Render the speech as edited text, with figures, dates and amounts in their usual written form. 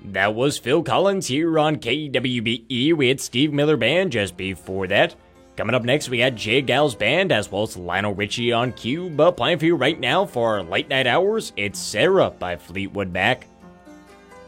That was Phil Collins here on KWBE. We had Steve Miller Band just before that. Coming up next, we got J. Gals Band as well as Lionel Richie on cue. But playing for you right now for our late night hours, it's Sarah by Fleetwood Mac.